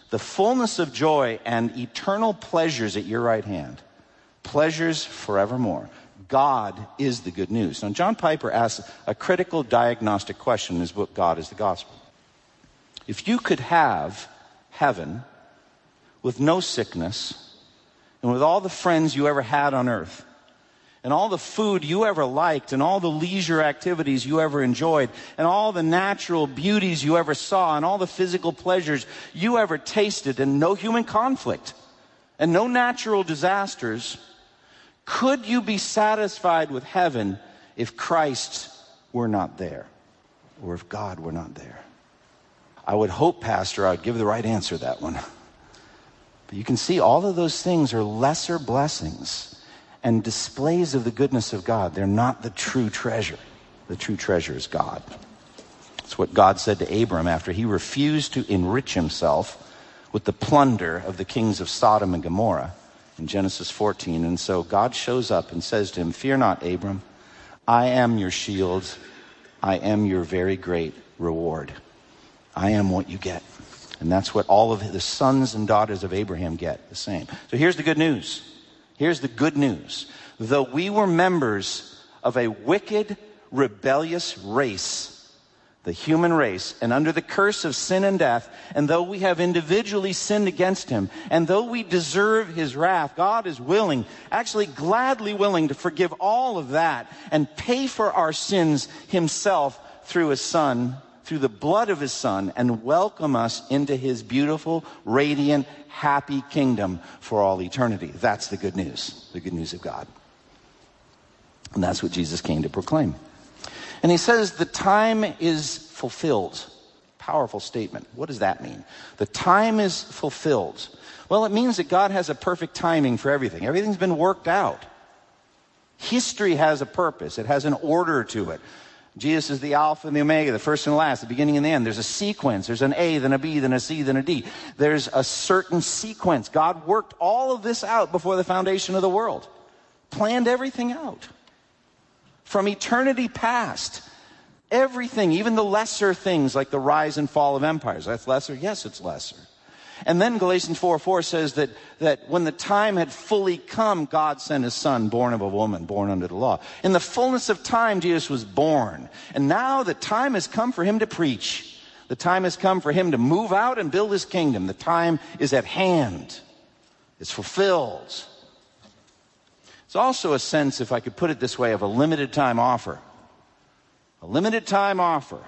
the fullness of joy and eternal pleasures at your right hand. Pleasures forevermore. God is the good news. Now, John Piper asks a critical diagnostic question in his book, God is the Gospel. If you could have heaven with no sickness and with all the friends you ever had on earth and all the food you ever liked and all the leisure activities you ever enjoyed and all the natural beauties you ever saw and all the physical pleasures you ever tasted and no human conflict and no natural disasters, could you be satisfied with heaven if Christ were not there or if God were not there? I would hope, Pastor, I would give the right answer to that one. But you can see all of those things are lesser blessings and displays of the goodness of God. They're not the true treasure. The true treasure is God. That's what God said to Abram after he refused to enrich himself with the plunder of the kings of Sodom and Gomorrah in Genesis 14. And so God shows up and says to him, "Fear not, Abram. I am your shield. I am your very great reward. I am what you get." And that's what all of the sons and daughters of Abraham get, the same. So here's the good news. Here's the good news. Though we were members of a wicked, rebellious race, the human race, and under the curse of sin and death, and though we have individually sinned against him, and though we deserve his wrath, God is willing, actually gladly willing, to forgive all of that and pay for our sins himself through his Son, through the blood of his Son, and welcome us into his beautiful, radiant, happy kingdom for all eternity. That's the good news of God. And that's what Jesus came to proclaim. And he says the time is fulfilled. Powerful statement. What does that mean? The time is fulfilled. Well, it means that God has a perfect timing for everything. Everything's been worked out. History has a purpose. It has an order to it. Jesus is the Alpha and the Omega, the first and the last, the beginning and the end. There's a sequence. There's an A, then a B, then a C, then a D. There's a certain sequence. God worked all of this out before the foundation of the world. Planned everything out. From eternity past, everything, even the lesser things like the rise and fall of empires. That's lesser? Yes, it's lesser. And then Galatians 4:4 says that when the time had fully come, God sent his Son, born of a woman, born under the law. In the fullness of time, Jesus was born. And now the time has come for him to preach. The time has come for him to move out and build his kingdom. The time is at hand. It's fulfilled. It's also a sense, if I could put it this way, of a limited time offer. A limited time offer.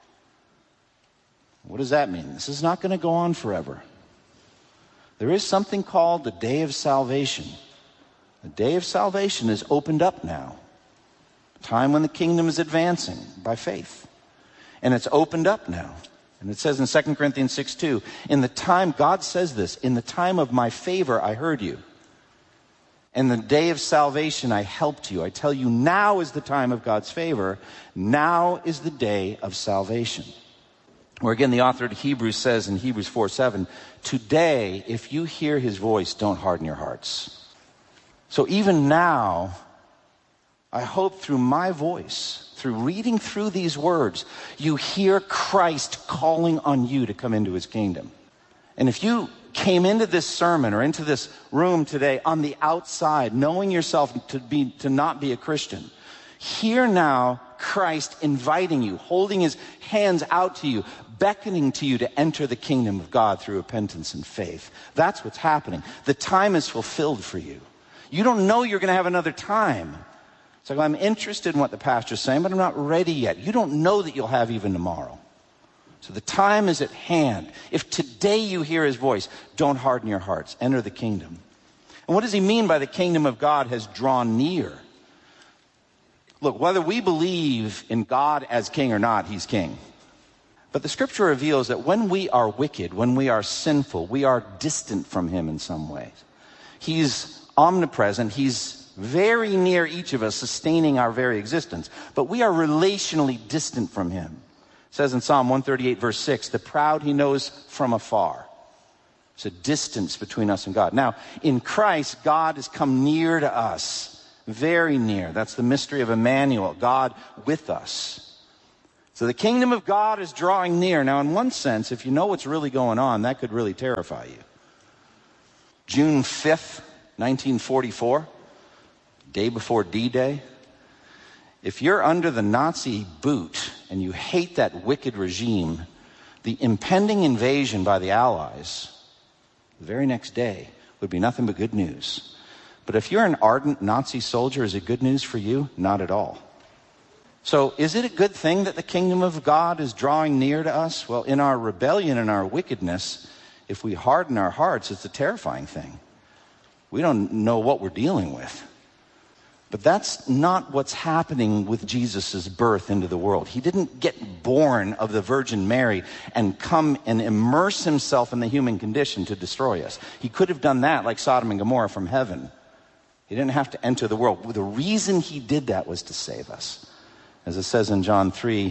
What does that mean? This is not going to go on forever. There is something called the day of salvation. The day of salvation is opened up now. A time when the kingdom is advancing by faith. And it's opened up now. And it says in 2 Corinthians 6:2, in the time, God says this, in the time of my favor I heard you. In the day of salvation I helped you. I tell you, now is the time of God's favor. Now is the day of salvation. Or again, the author of Hebrews says in Hebrews 4:7, today, if you hear his voice, don't harden your hearts. So even now, I hope through my voice, through reading through these words, you hear Christ calling on you to come into his kingdom. And if you came into this sermon or into this room today on the outside, knowing yourself to not be a Christian, hear now Christ inviting you, holding his hands out to you, beckoning to you to enter the kingdom of God through repentance and faith. That's what's happening. The time is fulfilled for you. You don't know you're going to have another time. It's like, I'm interested in what the pastor's saying, but I'm not ready yet. You don't know that you'll have even tomorrow. So the time is at hand. If today you hear his voice, don't harden your hearts. Enter the kingdom. And what does he mean by the kingdom of God has drawn near? Look, whether we believe in God as king or not, he's king. But the scripture reveals that when we are wicked, when we are sinful, we are distant from him in some ways. He's omnipresent. He's very near each of us, sustaining our very existence. But we are relationally distant from him. It says in Psalm 138, verse 6, the proud he knows from afar. It's a distance between us and God. Now, in Christ, God has come near to us, very near. That's the mystery of Emmanuel, God with us. So the kingdom of God is drawing near. Now, in one sense, if you know what's really going on, that could really terrify you. June 5th, 1944, day before D-Day. If you're under the Nazi boot and you hate that wicked regime, the impending invasion by the Allies the very next day would be nothing but good news. But if you're an ardent Nazi soldier, is it good news for you? Not at all. So is it a good thing that the kingdom of God is drawing near to us? Well, in our rebellion and our wickedness, if we harden our hearts, it's a terrifying thing. We don't know what we're dealing with. But that's not what's happening with Jesus' birth into the world. He didn't get born of the Virgin Mary and come and immerse himself in the human condition to destroy us. He could have done that like Sodom and Gomorrah from heaven. He didn't have to enter the world. The reason he did that was to save us. As it says in John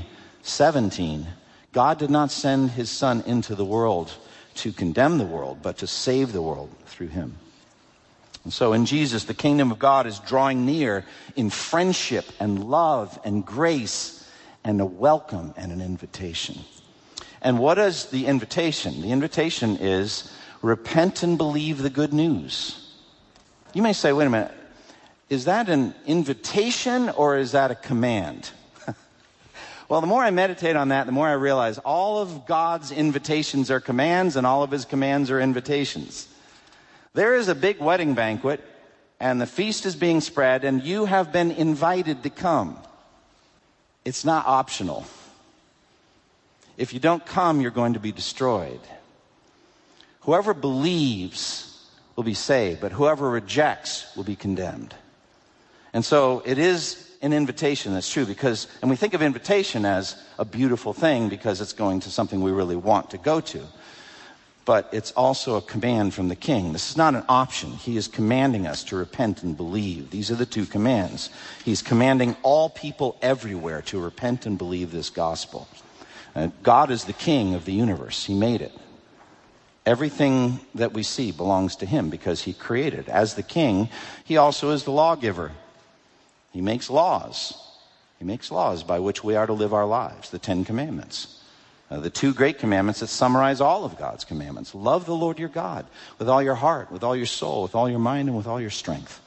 3:17, God did not send his Son into the world to condemn the world, but to save the world through him. And so in Jesus, the kingdom of God is drawing near in friendship and love and grace and a welcome and an invitation. And what is the invitation? The invitation is repent and believe the good news. You may say, wait a minute, is that an invitation or is that a command? Well, the more I meditate on that, the more I realize all of God's invitations are commands and all of his commands are invitations. There is a big wedding banquet and the feast is being spread and you have been invited to come. It's not optional. If you don't come, you're going to be destroyed. Whoever believes will be saved, but whoever rejects will be condemned. And so it is an invitation, that's true, and we think of invitation as a beautiful thing because it's going to something we really want to go to. But it's also a command from the King. This is not an option. He is commanding us to repent and believe. These are the two commands. He's commanding all people everywhere to repent and believe this gospel. God is the King of the universe. He made it. Everything that we see belongs to him because he created it. As the King, he also is the lawgiver. He makes laws. He makes laws by which we are to live our lives, the 10 Commandments. The 2 great commandments that summarize all of God's commandments. Love the Lord your God with all your heart, with all your soul, with all your mind, and with all your strength.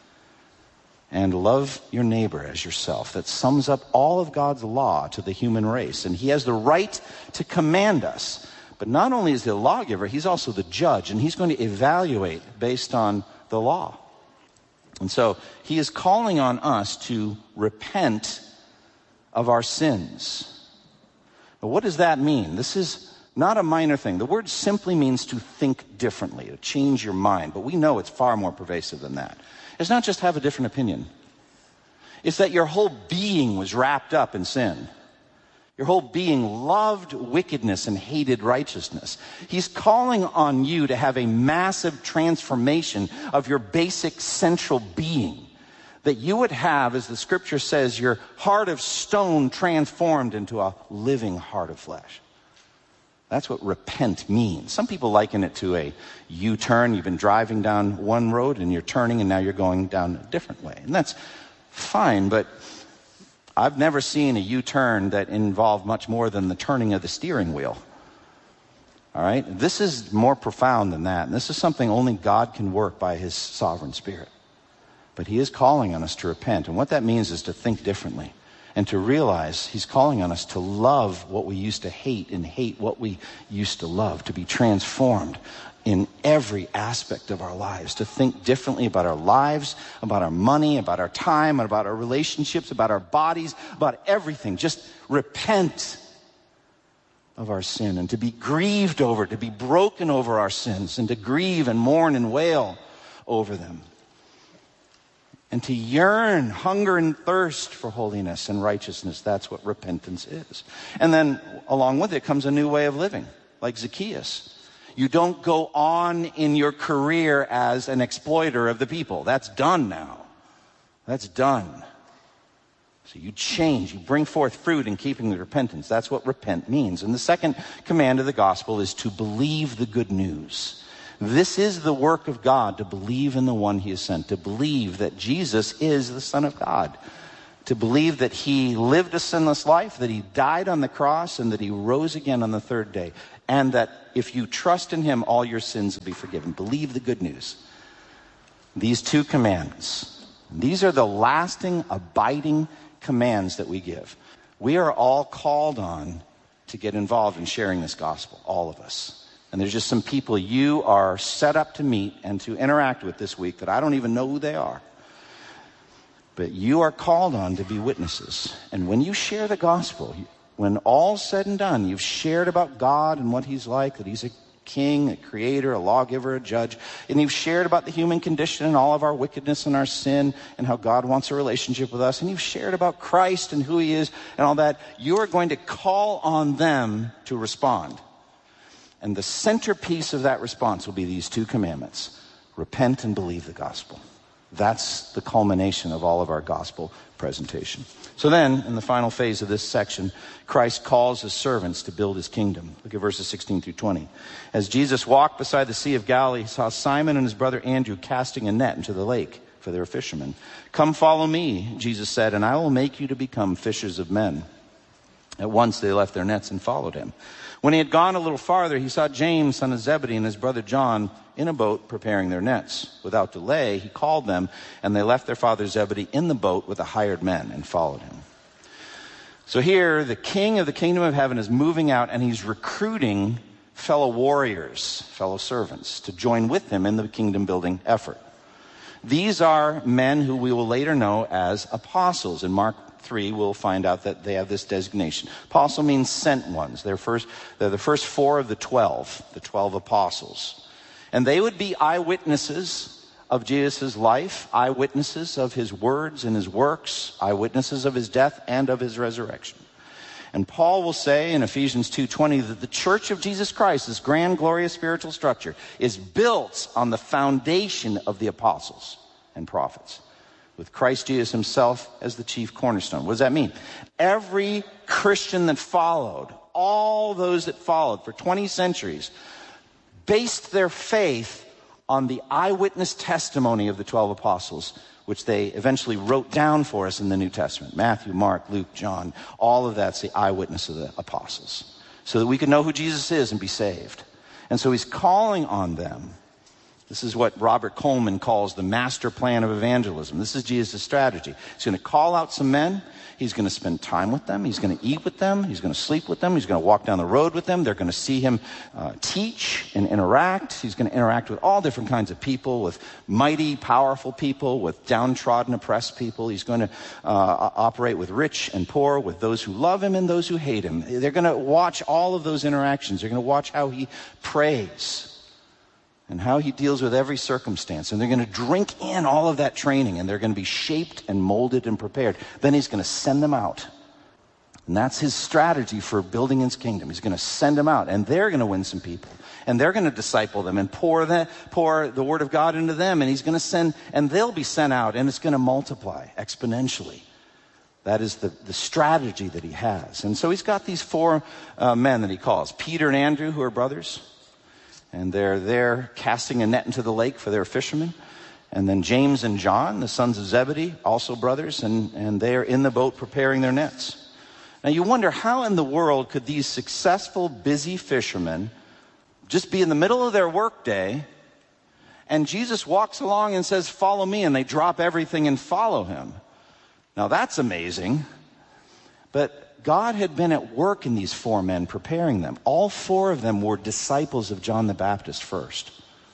And love your neighbor as yourself. That sums up all of God's law to the human race. And he has the right to command us. But not only is he the lawgiver, he's also the judge. And he's going to evaluate based on the law. And so he is calling on us to repent of our sins. But what does that mean? This is not a minor thing. The word simply means to think differently, to change your mind. But we know it's far more pervasive than that. It's not just have a different opinion. It's that your whole being was wrapped up in sin. Your whole being loved wickedness and hated righteousness. He's calling on you to have a massive transformation of your basic central being. That you would have, as the scripture says, your heart of stone transformed into a living heart of flesh. That's what repent means. Some people liken it to a U-turn. You've been driving down one road and you're turning and now you're going down a different way. And that's fine, but I've never seen a U-turn that involved much more than the turning of the steering wheel. All right? This is more profound than that. And this is something only God can work by his sovereign spirit. But he is calling on us to repent. And what that means is to think differently. And to realize he's calling on us to love what we used to hate and hate what we used to love. To be transformed in every aspect of our lives. To think differently about our lives, about our money, about our time, about our relationships, about our bodies, about everything. Just repent of our sin. And to be grieved over, to be broken over our sins. And to grieve and mourn and wail over them. And to yearn, hunger and thirst for holiness and righteousness. That's what repentance is. And then along with it comes a new way of living, like Zacchaeus. You don't go on in your career as an exploiter of the people. That's done now. That's done. So you change, you bring forth fruit in keeping with repentance. That's what repent means. And the second command of the gospel is to believe the good news. This is the work of God, to believe in the one he has sent, to believe that Jesus is the Son of God. to believe that he lived a sinless life, that he died on the cross, and that he rose again on the third day. And that if you trust in him, all your sins will be forgiven. Believe the good news. These 2 commandments, these are the lasting, abiding commands that we give. We are all called on to get involved in sharing this gospel, all of us. And there's just some people you are set up to meet and to interact with this week that I don't even know who they are. But you are called on to be witnesses. And when you share the gospel, when all's said and done, you've shared about God and what he's like, that he's a king, a creator, a lawgiver, a judge, and you've shared about the human condition and all of our wickedness and our sin and how God wants a relationship with us, and you've shared about Christ and who he is and all that, you are going to call on them to respond. And the centerpiece of that response will be these 2 commandments. Repent and believe the gospel. That's the culmination of all of our gospel presentation. So then, in the final phase of this section, Christ calls his servants to build his kingdom. Look at verses 16 through 20. As Jesus walked beside the Sea of Galilee, he saw Simon and his brother Andrew casting a net into the lake, for they were fishermen. "Come follow me," Jesus said, "and I will make you to become fishers of men." At once they left their nets and followed him. When he had gone a little farther, he saw James, son of Zebedee, and his brother John in a boat preparing their nets. Without delay, he called them, and they left their father Zebedee in the boat with the hired men and followed him. So here, the king of the kingdom of heaven is moving out, and he's recruiting fellow warriors, fellow servants, to join with him in the kingdom building effort. These are men who we will later know as apostles. In Mark 3, we'll find out that they have this designation. Apostle means sent ones. They're the first 4 of the 12 apostles. And they would be eyewitnesses of Jesus' life, eyewitnesses of his words and his works, eyewitnesses of his death and of his resurrection. And Paul will say in Ephesians 2:20 that the church of Jesus Christ, this grand, glorious spiritual structure, is built on the foundation of the apostles and prophets, with Christ Jesus himself as the chief cornerstone. What does that mean? Every Christian that followed, all those that followed for 20 centuries, based their faith on the eyewitness testimony of the 12 apostles, which they eventually wrote down for us in the New Testament. Matthew, Mark, Luke, John, all of that's the eyewitness of the apostles, so that we could know who Jesus is and be saved. And so he's calling on them. This is what Robert Coleman calls the master plan of evangelism. This is Jesus' strategy. He's going to call out some men. He's going to spend time with them. He's going to eat with them. He's going to sleep with them. He's going to walk down the road with them. They're going to see him teach and interact. He's going to interact with all different kinds of people, with mighty, powerful people, with downtrodden, oppressed people. He's going to operate with rich and poor, with those who love him and those who hate him. They're going to watch all of those interactions. They're going to watch how he prays and how he deals with every circumstance. And they're going to drink in all of that training, and they're going to be shaped and molded and prepared. Then he's going to send them out. And that's his strategy for building his kingdom. He's going to send them out, and they're going to win some people. And they're going to disciple them and pour the word of God into them. And he's going to send, and they'll be sent out, and it's going to multiply exponentially. That is the strategy that he has. And so he's got these 4 men that he calls. Peter and Andrew, who are brothers. And they're there casting a net into the lake, for they're fishermen. And then James and John, the sons of Zebedee, also brothers, and they're in the boat preparing their nets. Now you wonder, how in the world could these successful, busy fishermen just be in the middle of their workday, and Jesus walks along and says, "Follow me," and they drop everything and follow him? Now that's amazing. But God had been at work in these 4 men, preparing them. All 4 of them were disciples of John the Baptist first.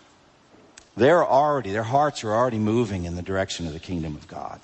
Their hearts are already moving in the direction of the kingdom of God.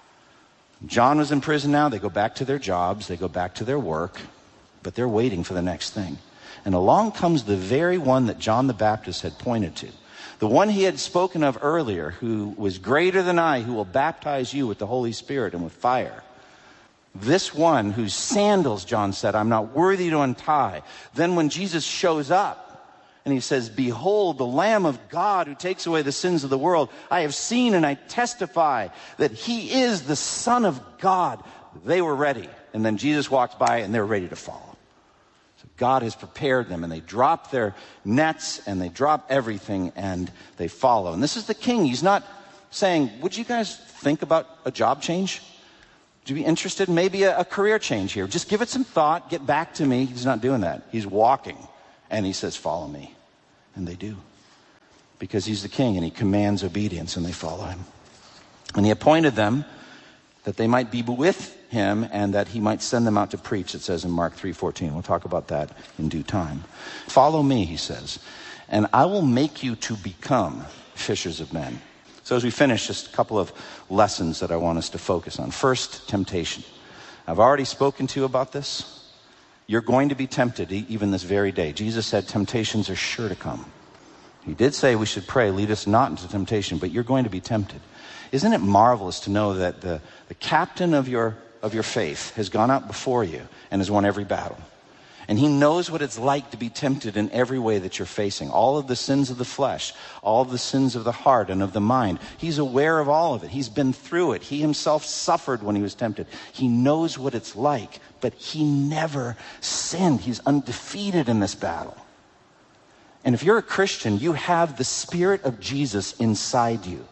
John was in prison now. They go back to their jobs. They go back to their work. But they're waiting for the next thing. And along comes the very one that John the Baptist had pointed to. The one he had spoken of earlier, who was greater than I, who will baptize you with the Holy Spirit and with fire. This one whose sandals, John said, I'm not worthy to untie. Then when Jesus shows up and he says, "Behold, the Lamb of God who takes away the sins of the world. I have seen and I testify that he is the Son of God." They were ready. And then Jesus walks by and they're ready to follow. So God has prepared them, and they drop their nets and they drop everything and they follow. And this is the king. He's not saying, "Would you guys think about a job change? you be interested? Maybe a career change here. Just give it some thought. Get back to me. He's not doing that. He's walking. And he says, follow me. And they do. Because he's the king and he commands obedience and they follow him. And he appointed them that they might be with him and that he might send them out to preach, it says in Mark 3:14. We'll talk about that in due time. Follow me, he says, and I will make you to become fishers of men. So as we finish, just a couple of lessons that I want us to focus on. First, temptation. I've already spoken to you about this. You're going to be tempted even this very day. Jesus said temptations are sure to come. He did say we should pray, lead us not into temptation, but you're going to be tempted. Isn't it marvelous to know that the captain of your faith has gone out before you and has won every battle? And he knows what it's like to be tempted in every way that you're facing. All of the sins of the flesh, all of the sins of the heart and of the mind. He's aware of all of it. He's been through it. He himself suffered when he was tempted. He knows what it's like, but he never sinned. He's undefeated in this battle. And if you're a Christian, you have the Spirit of Jesus inside you.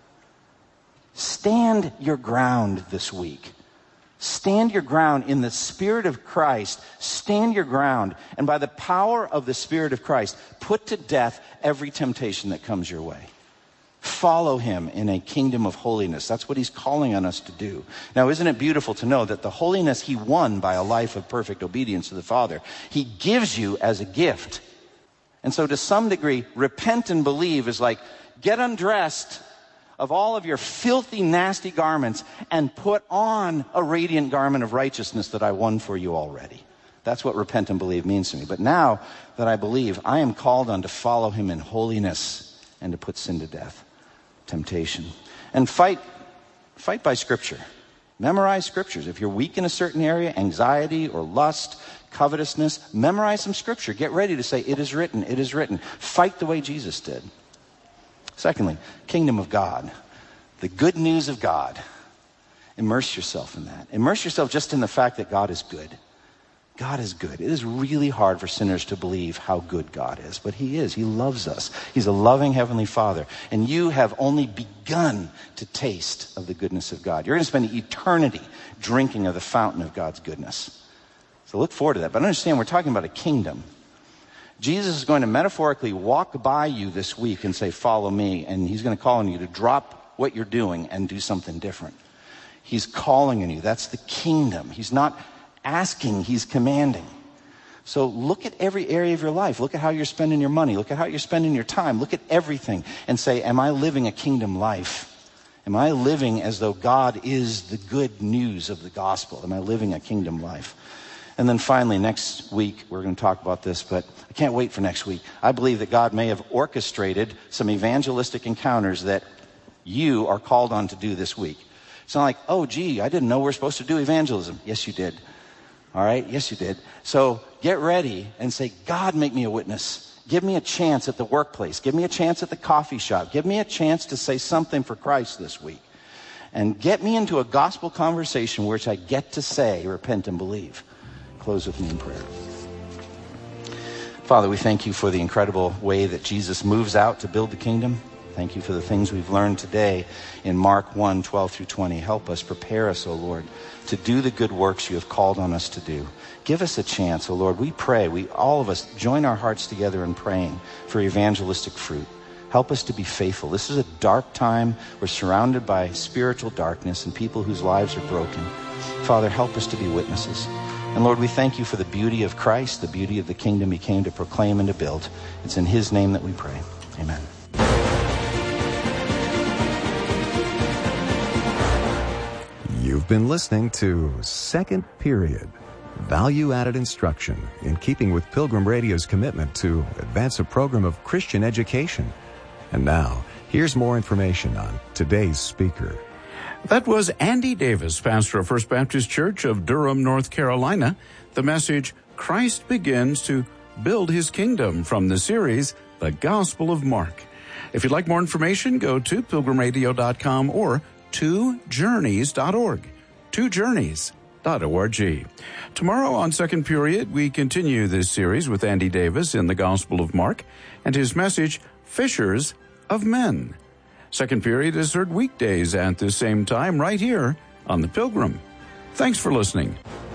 Stand your ground this week. Stand your ground in the Spirit of Christ. Stand your ground. And by the power of the Spirit of Christ, put to death every temptation that comes your way. Follow him in a kingdom of holiness. That's what he's calling on us to do. Now, isn't it beautiful to know that the holiness he won by a life of perfect obedience to the Father, he gives you as a gift. And so to some degree, repent and believe is like get undressed of all of your filthy, nasty garments and put on a radiant garment of righteousness that I won for you already. That's what repent and believe means to me. But now that I believe, I am called on to follow him in holiness and to put sin to death, temptation. And fight by Scripture. Memorize Scriptures. If you're weak in a certain area, anxiety or lust, covetousness, memorize some Scripture. Get ready to say, it is written, it is written. Fight the way Jesus did. Secondly, kingdom of God. The good news of God. Immerse yourself in that. Immerse yourself just in the fact that God is good. God is good. It is really hard for sinners to believe how good God is, but he is. He loves us. He's a loving heavenly Father. And you have only begun to taste of the goodness of God. You're going to spend eternity drinking of the fountain of God's goodness. So look forward to that. But understand, we're talking about a kingdom. Jesus is going to metaphorically walk by you this week and say, follow me. And he's going to call on you to drop what you're doing and do something different. He's calling on you. That's the kingdom. He's not asking, he's commanding. So look at every area of your life. Look at how you're spending your money. Look at how you're spending your time. Look at everything and say, am I living a kingdom life? Am I living as though God is the good news of the gospel? Am I living a kingdom life? And then finally, next week, we're going to talk about this, but I can't wait for next week. I believe that God may have orchestrated some evangelistic encounters that you are called on to do this week. It's not like, oh, gee, I didn't know we're supposed to do evangelism. Yes, you did. All right? Yes, you did. So get ready and say, God, make me a witness. Give me a chance at the workplace. Give me a chance at the coffee shop. Give me a chance to say something for Christ this week. And get me into a gospel conversation which I get to say, repent and believe. Close with me in prayer. Father, we thank you for the incredible way that Jesus moves out to build the kingdom. Thank you for the things we've learned today in Mark 1, 12 through 20. Help us, prepare us, O Lord, to do the good works you have called on us to do. Give us a chance, O Lord. We pray, all of us join our hearts together in praying for evangelistic fruit. Help us to be faithful. This is a dark time. We're surrounded by spiritual darkness and people whose lives are broken. Father, help us to be witnesses. And Lord, we thank you for the beauty of Christ, the beauty of the kingdom he came to proclaim and to build. It's in his name that we pray. Amen. You've been listening to Second Period, value-added instruction in keeping with Pilgrim Radio's commitment to advance a program of Christian education. And now, here's more information on today's speaker. That was Andy Davis, pastor of First Baptist Church of Durham, North Carolina. The message, Christ Begins to Build His Kingdom, from the series, The Gospel of Mark. If you'd like more information, go to pilgrimradio.com or twojourneys.org. twojourneys.org. Tomorrow on Second Period, we continue this series with Andy Davis in the Gospel of Mark and his message, Fishers of Men. Second Period is heard weekdays at the same time right here on The Pilgrim. Thanks for listening.